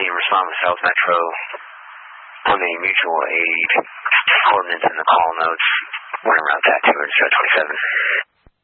team, respond with South Metro on the mutual aid coordinates in the call notes. We're around that 227.